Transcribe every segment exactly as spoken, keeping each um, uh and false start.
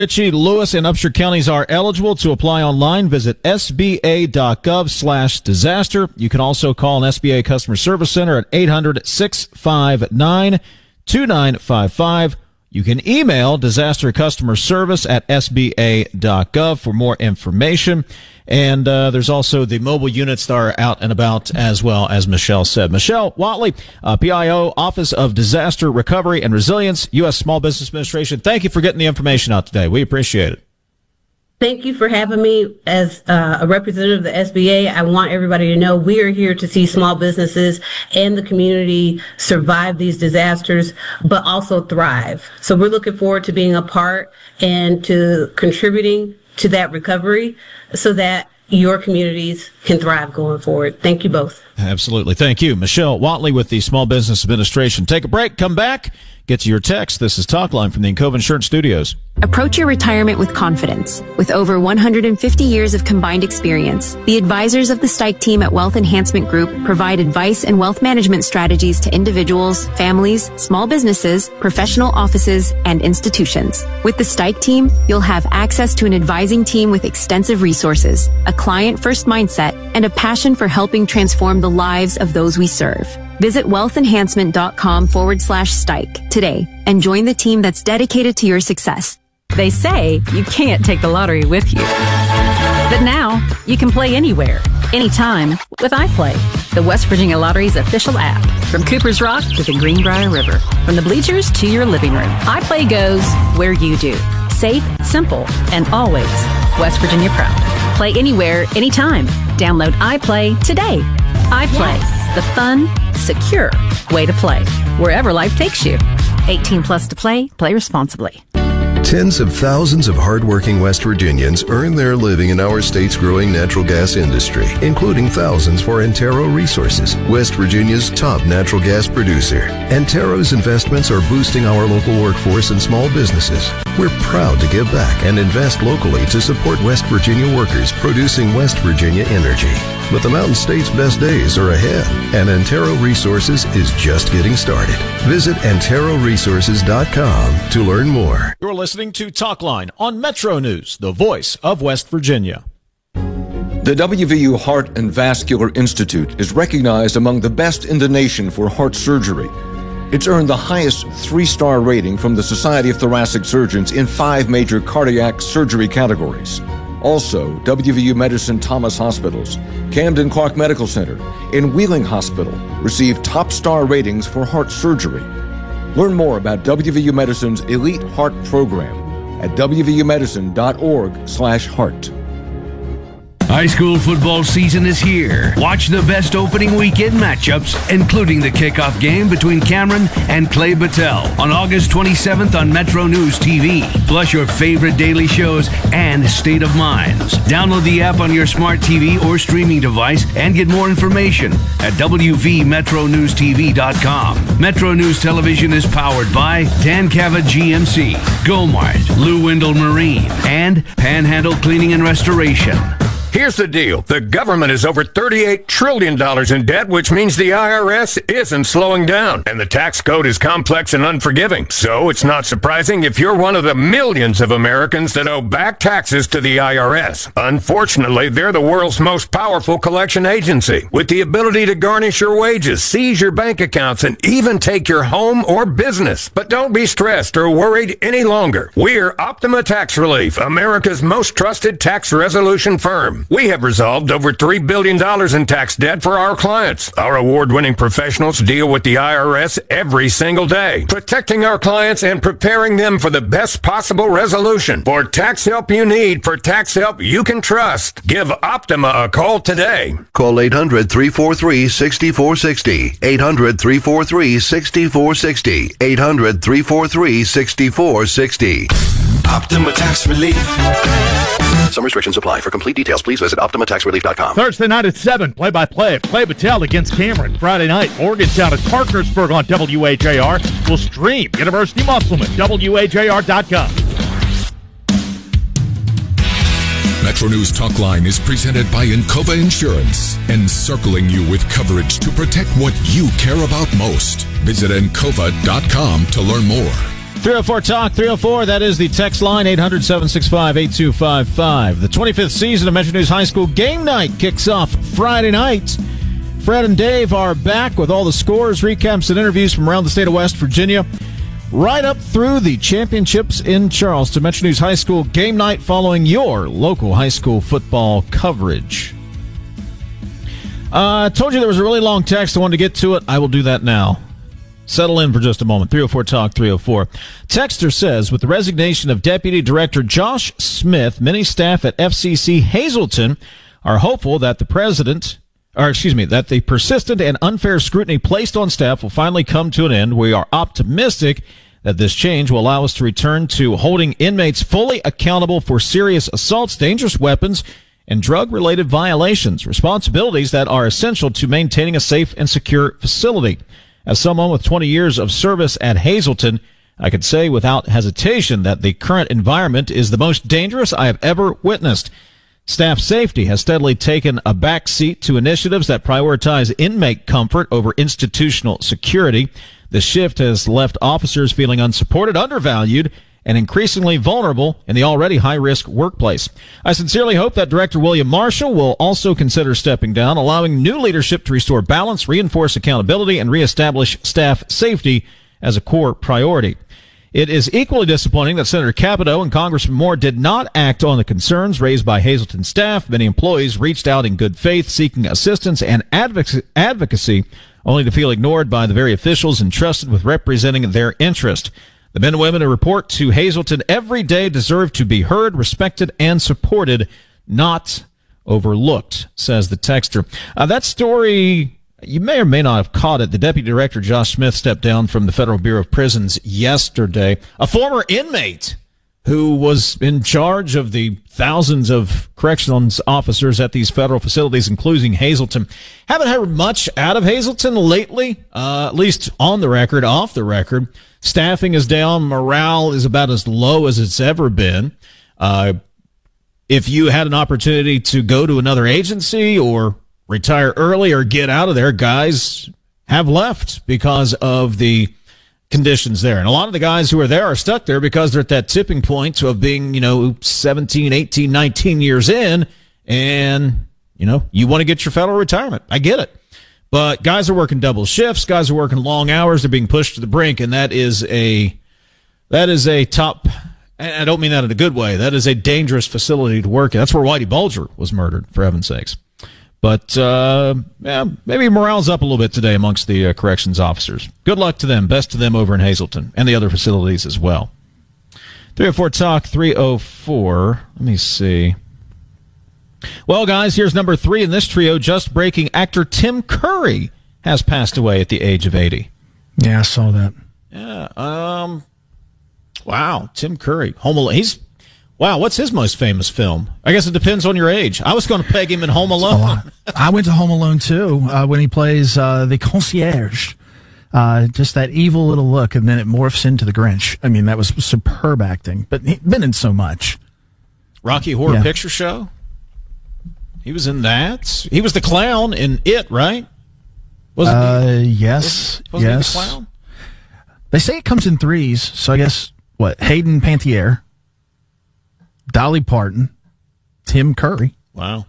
Ritchie, Lewis, and Upshur counties are eligible to apply online. Visit S B A dot gov slash disaster. You can also call an S B A Customer Service Center at eight hundred, six five nine, two nine five five. You can email disaster customer service at S B A dot gov for more information. And uh, there's also the mobile units that are out and about as well, as Michelle said. Michelle Watley, uh, P I O, Office of Disaster Recovery and Resilience, U S Small Business Administration. Thank you for getting the information out today. We appreciate it. Thank you for having me. As uh, a representative of the S B A, I want everybody to know we are here to see small businesses and the community survive these disasters, but also thrive. So we're looking forward to being a part and to contributing to that recovery so that your communities can thrive going forward. Thank you both. Absolutely. Thank you. Michelle Watley with the Small Business Administration. Take a break, come back, get to your text. This is Talkline from the Encova Insurance Studios. Approach your retirement with confidence. With over one hundred fifty years of combined experience, the advisors of the Stike team at Wealth Enhancement Group provide advice and wealth management strategies to individuals, families, small businesses, professional offices, and institutions. With the Stike team, you'll have access to an advising team with extensive resources, a client-first mindset, and a passion for helping transform the lives of those we serve. Visit wealthenhancement.com forward slash Stike today and join the team that's dedicated to your success. They say you can't take the lottery with you. But now, you can play anywhere, anytime with iPlay, the West Virginia Lottery's official app. From Cooper's Rock to the Greenbrier River, from the bleachers to your living room, iPlay goes where you do. Safe, simple, and always West Virginia proud. Play anywhere, anytime. Download iPlay today. iPlay, yes. The fun, secure way to play, wherever life takes you. eighteen plus to play, play responsibly. Tens of thousands of hardworking West Virginians earn their living in our state's growing natural gas industry, including thousands for Antero Resources, West Virginia's top natural gas producer. Antero's investments are boosting our local workforce and small businesses. We're proud to give back and invest locally to support West Virginia workers producing West Virginia energy. But the Mountain State's best days are ahead, and Antero Resources is just getting started. Visit antero resources dot com to learn more. You're listening to Talkline on Metro News, the voice of West Virginia. The W V U Heart and Vascular Institute is recognized among the best in the nation for heart surgery. It's earned the highest three-star rating from the Society of Thoracic Surgeons in five major cardiac surgery categories. Also, W V U Medicine Thomas Hospitals, Camden Clark Medical Center, and Wheeling Hospital received top star ratings for heart surgery. Learn more about W V U Medicine's Elite Heart Program at w v u medicine dot org slash heart. High school football season is here. Watch the best opening weekend matchups, including the kickoff game between Cameron and Clay Battelle on August twenty-seventh on Metro News T V. Plus your favorite daily shows and State of Minds. Download the app on your smart T V or streaming device and get more information at w v metro news t v dot com. Metro News Television is powered by Dan Cava G M C, Gomart, Lou Wendell Marine, and Panhandle Cleaning and Restoration. Here's the deal. The government is over thirty-eight trillion dollars in debt, which means the I R S isn't slowing down. And the tax code is complex and unforgiving. So it's not surprising if you're one of the millions of Americans that owe back taxes to the I R S. Unfortunately, they're the world's most powerful collection agency, with the ability to garnish your wages, seize your bank accounts, and even take your home or business. But don't be stressed or worried any longer. We're Optima Tax Relief, America's most trusted tax resolution firm. We have resolved over three billion dollars in tax debt for our clients. Our award-winning professionals deal with the I R S every single day, protecting our clients and preparing them for the best possible resolution. For tax help you need, for tax help you can trust, give Optima a call today. Call eight hundred, three four three, six four six zero, eight hundred, three four three, six four six zero, eight hundred, three four three, six four six zero. Optima Tax Relief. Some restrictions apply. For complete details, please visit optima tax relief dot com. Thursday night at seven, play-by-play of Clay Battelle against Cameron. Friday night, Morgantown at Parkersburg on W H A R. We'll stream University Musselman, W H A R dot com. Metro News Talkline is presented by Encova Insurance, encircling you with coverage to protect what you care about most. Visit encova dot com to learn more. three oh four talk, three oh four, that is the text line, eight hundred, seven six five, eight two five five. The twenty-fifth season of Metro News High School Game Night kicks off Friday night. Fred and Dave are back with all the scores, recaps, and interviews from around the state of West Virginia, right up through the championships in Charleston. Metro News High School Game Night following your local high school football coverage. I uh, told you there was a really long text. I wanted to get to it. I will do that now. Settle in for just a moment. three oh four talk, three oh four. Texter says, with the resignation of Deputy Director Josh Smith, many staff at F C C Hazleton are hopeful that the president... or excuse me, that the persistent and unfair scrutiny placed on staff will finally come to an end. We are optimistic that this change will allow us to return to holding inmates fully accountable for serious assaults, dangerous weapons, and drug-related violations, responsibilities that are essential to maintaining a safe and secure facility. As someone with twenty years of service at Hazleton, I could say without hesitation that the current environment is the most dangerous I have ever witnessed. Staff safety has steadily taken a back seat to initiatives that prioritize inmate comfort over institutional security. The shift has left officers feeling unsupported, undervalued, and increasingly vulnerable in the already high-risk workplace. I sincerely hope that Director William Marshall will also consider stepping down, allowing new leadership to restore balance, reinforce accountability, and reestablish staff safety as a core priority. It is equally disappointing that Senator Capito and Congressman Moore did not act on the concerns raised by Hazleton staff. Many employees reached out in good faith, seeking assistance and advocacy, only to feel ignored by the very officials entrusted with representing their interest. The men and women who report to Hazleton every day deserve to be heard, respected, and supported, not overlooked, says the texter. Uh, that story... You may or may not have caught it. The Deputy Director, Josh Smith, stepped down from the Federal Bureau of Prisons yesterday. A former inmate who was in charge of the thousands of corrections officers at these federal facilities, including Hazleton. Haven't heard much out of Hazleton lately, uh, at least on the record, off the record. Staffing is down. Morale is about as low as it's ever been. Uh, if you had an opportunity to go to another agency or retire early or get out of there, guys have left because of the conditions there. And a lot of the guys who are there are stuck there because they're at that tipping point of being, you know, seventeen, eighteen, nineteen years in, and, you know, you want to get your federal retirement. I get it. But guys are working double shifts, guys are working long hours, they're being pushed to the brink, and that is a, that is a top, I don't mean that in a good way, that is a dangerous facility to work in. That's where Whitey Bulger was murdered, for heaven's sakes. But, uh, yeah, maybe morale's up a little bit today amongst the uh, corrections officers. Good luck to them. Best to them over in Hazleton and the other facilities as well. three oh four talk, three oh four. Let me see. Well, guys, here's number three in this trio. Just breaking, actor Tim Curry has passed away at the age of eighty. Yeah, I saw that. Yeah. Um. Wow, Tim Curry. Home Alone. He's... Wow, what's his most famous film? I guess it depends on your age. I was going to peg him in Home Alone. I went to Home Alone, too, uh, when he plays uh, the concierge. Uh, just that evil little look, and then it morphs into the Grinch. I mean, that was superb acting, but he's been in so much. Rocky Horror yeah. Picture Show? He was in that. He was the clown in It, right? Wasn't uh, he? Yes, wasn't yes. he the clown? They say it comes in threes, so I guess, what, Hayden Panettiere, Dolly Parton, Tim Curry. Wow.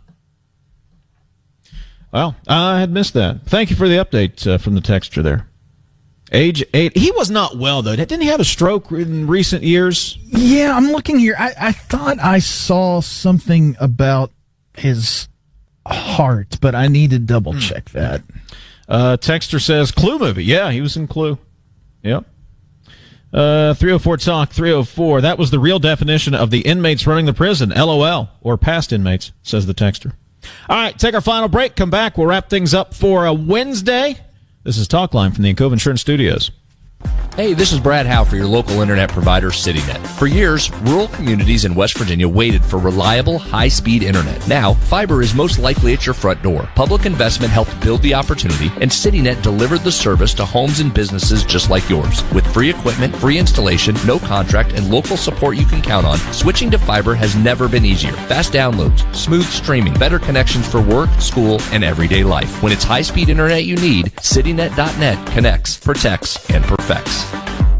Well, I had missed that. Thank you for the update uh, from the texter there. Age eight. He was not well, though. Didn't he have a stroke in recent years? Yeah, I'm looking here. I, I thought I saw something about his heart, but I need to double check that. Uh, texter says Clue movie. Yeah, he was in Clue. Yep. Uh, three oh four talk, three oh four. That was the real definition of the inmates running the prison. LOL, or past inmates, says the texter. All right, take our final break. Come back. We'll wrap things up for a Wednesday. This is Talkline from the Encova Insurance Studios. Hey, this is Brad Howe for your local internet provider, CityNet. For years, rural communities in West Virginia waited for reliable, high-speed internet. Now, fiber is most likely at your front door. Public investment helped build the opportunity, and CityNet delivered the service to homes and businesses just like yours. With free equipment, free installation, no contract, and local support you can count on, switching to fiber has never been easier. Fast downloads, smooth streaming, better connections for work, school, and everyday life. When it's high-speed internet you need, CityNet dot net connects, protects, and perfects.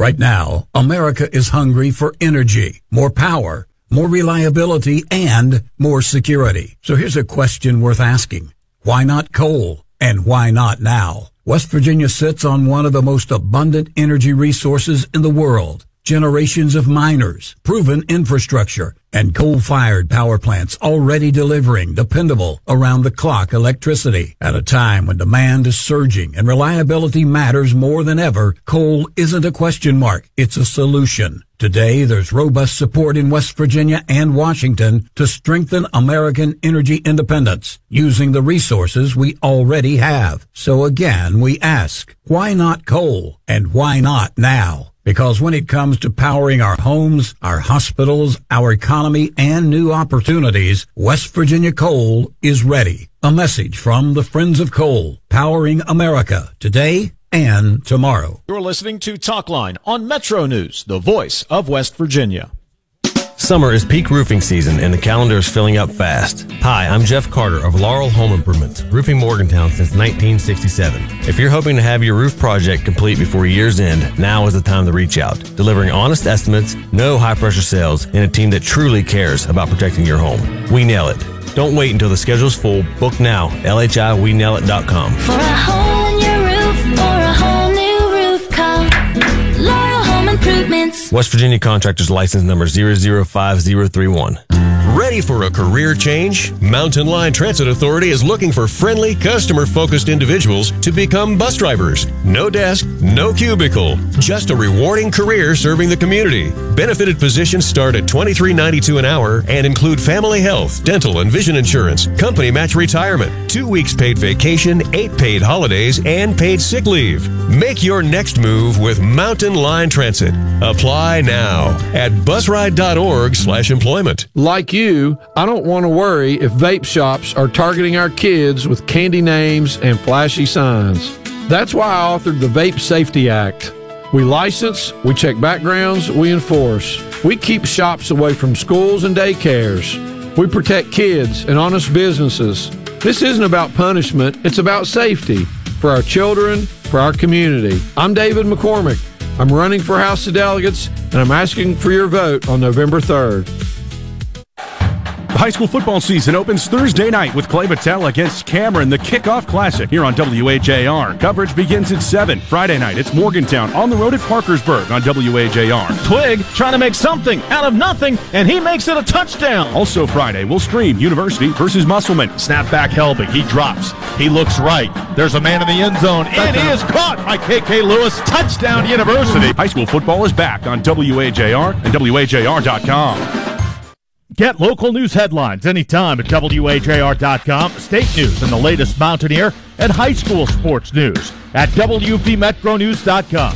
Right now, America is hungry for energy, more power, more reliability, and more security. So here's a question worth asking. Why not coal? And why not now? West Virginia sits on one of the most abundant energy resources in the world. Generations of miners, proven infrastructure, and coal-fired power plants already delivering dependable, around-the-clock electricity. At a time when demand is surging and reliability matters more than ever, coal isn't a question mark, it's a solution. Today, there's robust support in West Virginia and Washington to strengthen American energy independence using the resources we already have. So again, we ask, why not coal? And why not now? Because when it comes to powering our homes, our hospitals, our economy, and new opportunities, West Virginia Coal is ready. A message from the Friends of Coal, powering America today and tomorrow. You're listening to Talkline on Metro News, the voice of West Virginia. Summer is peak roofing season and the calendar is filling up fast. Hi, I'm Jeff Carter of Laurel Home Improvements, roofing Morgantown since nineteen sixty-seven. If you're hoping to have your roof project complete before year's end, now is the time to reach out. Delivering honest estimates, no high-pressure sales, and a team that truly cares about protecting your home. We nail it. Don't wait until the schedule's full. Book now. L H I we nail it dot com. For a hole in your roof or a whole new roof, call Laurel Home Improvements. West Virginia Contractors License Number zero zero five zero three one. Ready for a career change? Mountain Line Transit Authority is looking for friendly, customer-focused individuals to become bus drivers. No desk, no cubicle, just a rewarding career serving the community. Benefited positions start at twenty-three ninety-two an hour and include family health, dental, and vision insurance, company match retirement, two weeks paid vacation, eight paid holidays, and paid sick leave. Make your next move with Mountain Line Transit. Apply now at busride dot org slash employment. Like you, I don't want to worry if vape shops are targeting our kids with candy names and flashy signs. That's why I authored the Vape Safety Act. We license, we check backgrounds, we enforce. We keep shops away from schools and daycares. We protect kids and honest businesses. This isn't about punishment, it's about safety for our children, for our community. I'm David McCormick. I'm running for House of Delegates, and I'm asking for your vote on November third. The high school football season opens Thursday night with Clay Battelle against Cameron, the kickoff classic here on W H A R. Coverage begins at seven. Friday night, it's Morgantown on the road at Parkersburg on W H A R. Twig trying to make something out of nothing, and he makes it a touchdown. Also Friday, we'll stream University versus Musselman. Snap back Helbig. He drops. He looks right. There's a man in the end zone, and he is caught by K K Lewis. Touchdown, University. High school football is back on W H A R and W H A R dot com. Get local news headlines anytime at W H A R dot com, state news and the latest Mountaineer and high school sports news at W V Metro News dot com.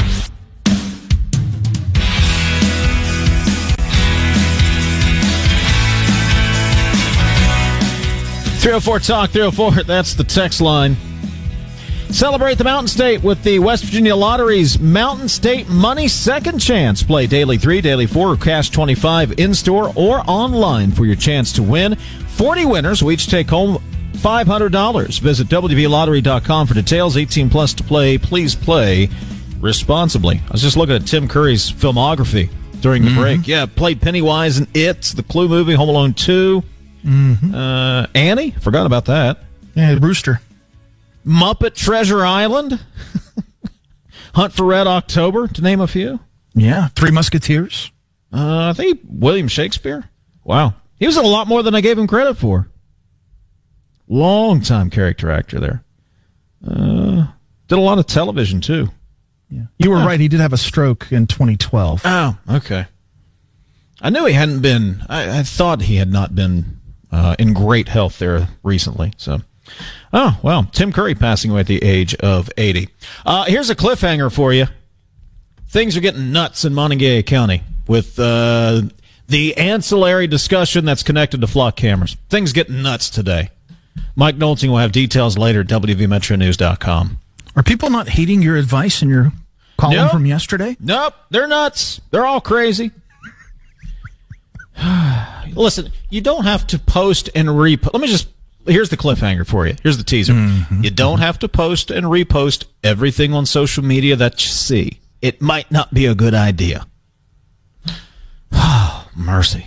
three oh four Talk, three oh four, that's the text line. Celebrate the Mountain State with the West Virginia Lottery's Mountain State Money Second Chance. Play Daily three, Daily four, or Cash twenty-five in-store or online for your chance to win. forty winners will each take home five hundred dollars. Visit W V lottery dot com for details. eighteen plus to play. Please play responsibly. I was just looking at Tim Curry's filmography during the mm-hmm. break. Yeah, played Pennywise in It, the Clue movie, Home Alone two. Mm-hmm. Uh, Annie, forgot about that. Yeah, Brewster. Muppet Treasure Island, Hunt for Red October, to name a few. Yeah, Three Musketeers. Uh, I think William Shakespeare. Wow. He was in a lot more than I gave him credit for. Long-time character actor there. Uh, did a lot of television, too. Yeah, you were uh, right. He did have a stroke in twenty twelve. Oh, okay. I knew he hadn't been, I, I thought he had not been uh, in great health there recently, so... Oh, well, Tim Curry passing away at the age of eighty. Uh, here's a cliffhanger for you. Things are getting nuts in Montague County with uh, the ancillary discussion that's connected to flock cameras. Things get nuts today. Mike Nolting will have details later at W V Metro News dot com. Are people not heeding your advice in your column nope. from yesterday? Nope, they're nuts. They're all crazy. Listen, you don't have to post and repost. Let me just... Here's the cliffhanger for you. Here's the teaser. Mm-hmm. You don't have to post and repost everything on social media that you see. it might not be a good idea. Oh, mercy.